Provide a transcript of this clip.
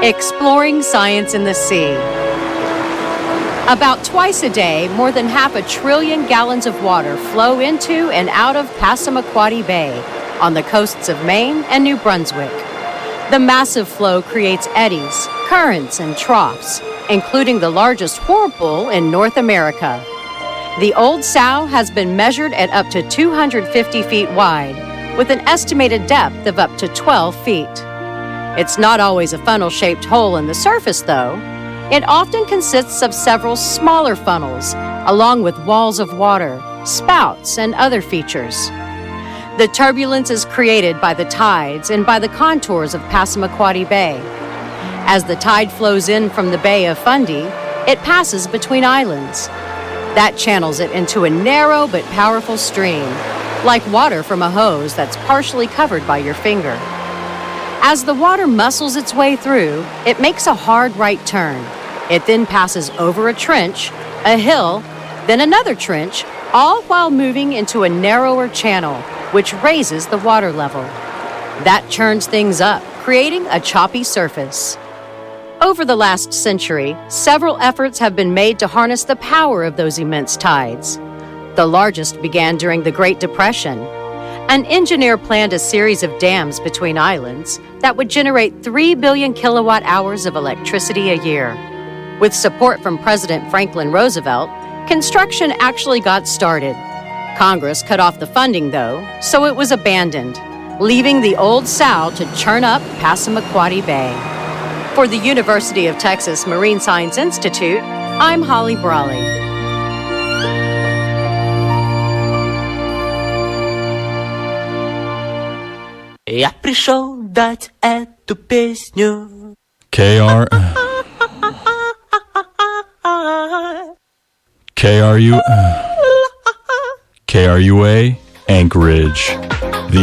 Exploring science in the sea. About twice a day, more than 500 billion gallons of water flow into and out of Passamaquoddy Bay on the coasts of Maine and New Brunswick. The massive flow creates eddies, currents, and troughs, including the largest whirlpool in North America. The Old Sow has been measured at up to 250 feet wide, with an estimated depth of up to 12 feet. It's not always a funnel-shaped hole in the surface, though. It often consists of several smaller funnels, along with walls of water, spouts, and other features. The turbulence is created by the tides and by the contours of Passamaquoddy Bay. As the tide flows in from the Bay of Fundy, it passes between islands. That channels it into a narrow but powerful stream, like water from a hose that's partially covered by your finger. As the water muscles its way through, it makes a hard right turn. It then passes over a trench, a hill, then another trench, all while moving into a narrower channel, which raises the water level. That churns things up, creating a choppy surface. Over the last century, several efforts have been made to harness the power of those immense tides. The largest began during the Great Depression. An engineer planned a series of dams between islands that would generate 3 billion kilowatt hours of electricity a year. With support from President Franklin Roosevelt, construction actually got started. Congress cut off the funding, though, so it was abandoned, leaving the Old Sow to churn up Passamaquoddy Bay. For the University of Texas Marine Science Institute, I'm Holly Brawley. Я пришел дать эту песню. KRUA Anchorage.